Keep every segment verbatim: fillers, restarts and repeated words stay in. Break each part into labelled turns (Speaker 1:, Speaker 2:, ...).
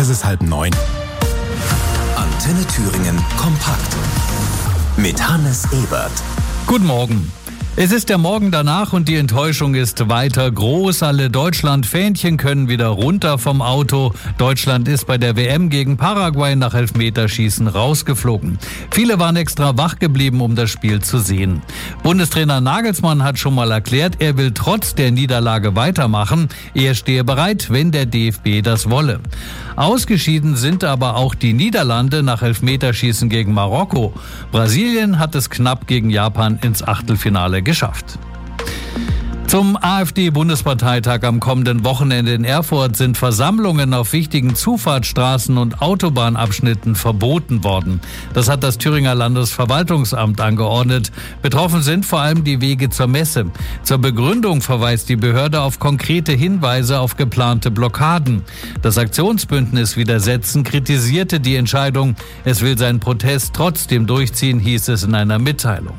Speaker 1: Es ist halb neun.
Speaker 2: Antenne Thüringen kompakt mit Hannes Ebert.
Speaker 3: Guten Morgen. Es ist der Morgen danach und die Enttäuschung ist weiter groß. Alle Deutschland-Fähnchen können wieder runter vom Auto. Deutschland ist bei der W M gegen Paraguay nach Elfmeterschießen rausgeflogen. Viele waren extra wach geblieben, um das Spiel zu sehen. Bundestrainer Nagelsmann hat schon mal erklärt, er will trotz der Niederlage weitermachen. Er stehe bereit, wenn der D F B das wolle. Ausgeschieden sind aber auch die Niederlande nach Elfmeterschießen gegen Marokko. Brasilien hat es knapp gegen Japan ins Achtelfinale geschafft. Zum AfD-Bundesparteitag am kommenden Wochenende in Erfurt sind Versammlungen auf wichtigen Zufahrtsstraßen und Autobahnabschnitten verboten worden. Das hat das Thüringer Landesverwaltungsamt angeordnet. Betroffen sind vor allem die Wege zur Messe. Zur Begründung verweist die Behörde auf konkrete Hinweise auf geplante Blockaden. Das Aktionsbündnis Widersetzen kritisierte die Entscheidung. Es will seinen Protest trotzdem durchziehen, hieß es in einer Mitteilung.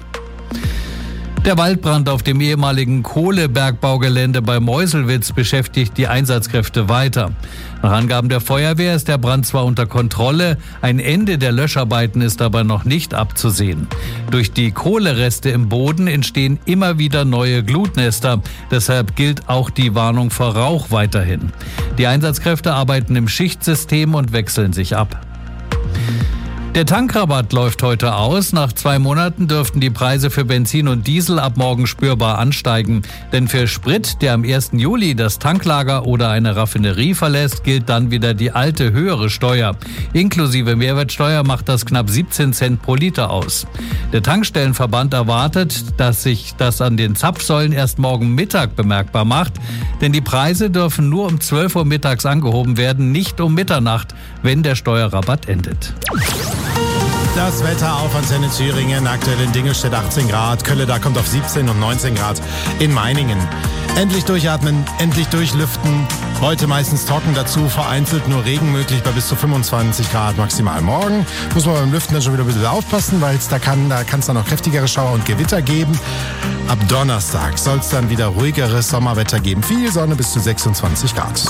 Speaker 3: Der Waldbrand auf dem ehemaligen Kohlebergbaugelände bei Meuselwitz beschäftigt die Einsatzkräfte weiter. Nach Angaben der Feuerwehr ist der Brand zwar unter Kontrolle, ein Ende der Löscharbeiten ist aber noch nicht abzusehen. Durch die Kohlereste im Boden entstehen immer wieder neue Glutnester. Deshalb gilt auch die Warnung vor Rauch weiterhin. Die Einsatzkräfte arbeiten im Schichtsystem und wechseln sich ab. Der Tankrabatt läuft heute aus. Nach zwei Monaten dürften die Preise für Benzin und Diesel ab morgen spürbar ansteigen. Denn für Sprit, der am ersten Juli das Tanklager oder eine Raffinerie verlässt, gilt dann wieder die alte höhere Steuer. Inklusive Mehrwertsteuer macht das knapp siebzehn Cent pro Liter aus. Der Tankstellenverband erwartet, dass sich das an den Zapfsäulen erst morgen Mittag bemerkbar macht. Denn die Preise dürfen nur um zwölf Uhr mittags angehoben werden, nicht um Mitternacht, wenn der Steuerrabatt endet.
Speaker 1: Das Wetter auf Antenne Thüringen, aktuell in Dingelstedt achtzehn Grad, Kölle, da kommt auf siebzehn und neunzehn Grad in Meiningen. Endlich durchatmen, endlich durchlüften. Heute meistens trocken, dazu vereinzelt nur Regen möglich bei bis zu fünfundzwanzig Grad maximal. Morgen muss man beim Lüften dann schon wieder ein bisschen aufpassen, weil es da kann da kann es dann noch kräftigere Schauer und Gewitter geben. Ab Donnerstag soll es dann wieder ruhigeres Sommerwetter geben. Viel Sonne bis zu sechsundzwanzig Grad.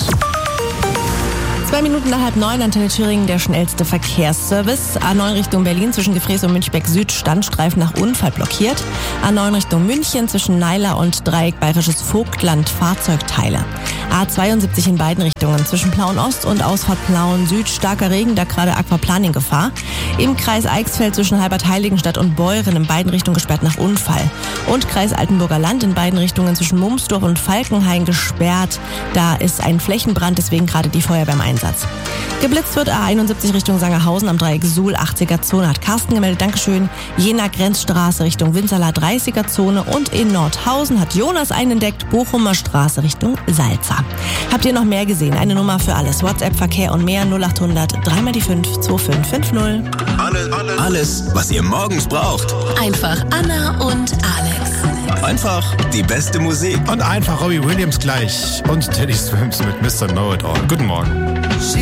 Speaker 4: Zwei Minuten nach halb neun, Antenne Thüringen, der schnellste Verkehrsservice. A neun Richtung Berlin zwischen Gefrees und Münchberg Süd, Standstreifen nach Unfall blockiert. A neun Richtung München zwischen Naila und Dreieck Bayerisches Vogtland, Fahrzeugteile. A zweiundsiebzig in beiden Richtungen zwischen Plauen Ost und Ausfahrt Plauen Süd, starker Regen, da gerade Aquaplaning-Gefahr. Im Kreis Eichsfeld zwischen Halbert-Heiligenstadt und Beuren in beiden Richtungen gesperrt nach Unfall. Und Kreis Altenburger Land in beiden Richtungen zwischen Mumsdorf und Falkenhain gesperrt. Da ist ein Flächenbrand, deswegen gerade die Feuerwehr im Einsatz. Geblitzt wird A einundsiebzig Richtung Sangerhausen am Dreieck Suhl, achtziger Zone, hat Carsten gemeldet, Dankeschön. Jena Grenzstraße Richtung Winzerla, dreißiger Zone und in Nordhausen hat Jonas einen entdeckt, Bochumer Straße Richtung Salza. Habt ihr noch mehr gesehen? Eine Nummer für alles, WhatsApp, Verkehr und mehr, null acht hundert drei mal die fünf zwei fünf fünf null.
Speaker 2: Alles, alles, alles, was ihr morgens braucht.
Speaker 5: Einfach Anna und Alex.
Speaker 2: Einfach die beste Musik.
Speaker 1: Und einfach Robbie Williams gleich und Teddy Swims mit Mister Know It All. Guten Morgen.